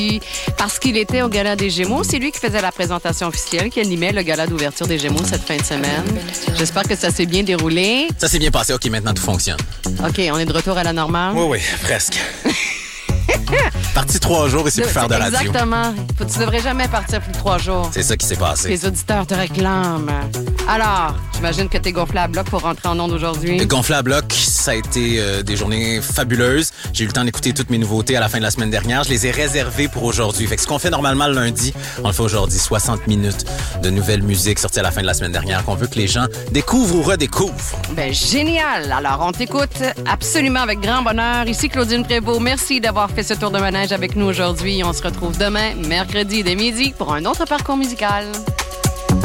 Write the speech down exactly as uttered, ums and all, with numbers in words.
parce qu'il était au Gala des Gémeaux. C'est lui qui faisait la présentation officielle, qui animait le Gala d'ouverture des Gémeaux cette fin de semaine. J'espère que ça s'est bien déroulé. Ça s'est bien passé. OK, maintenant tout fonctionne. OK, on est de retour à la normale? Oui, oui, presque. Parti trois jours et c'est plus faire de radio. Exactement. Faut, tu devrais jamais partir plus de trois jours. C'est ça qui s'est passé. Les auditeurs te réclament. Alors, j'imagine que t'es gonflé à bloc pour rentrer en onde aujourd'hui. Gonflé à bloc, ça a été euh, des journées fabuleuses. J'ai eu le temps d'écouter toutes mes nouveautés à la fin de la semaine dernière. Je les ai réservées pour aujourd'hui. Fait que ce qu'on fait normalement le lundi, on le fait aujourd'hui. soixante minutes de nouvelles musiques sorties à la fin de la semaine dernière qu'on veut que les gens découvrent ou redécouvrent. Ben, génial! Alors, on t'écoute absolument avec grand bonheur. Ici Claudine Prévost. Merci d'avoir fait ce tour de manège avec nous aujourd'hui. On se retrouve demain, mercredi dès midi, pour un autre parcours musical.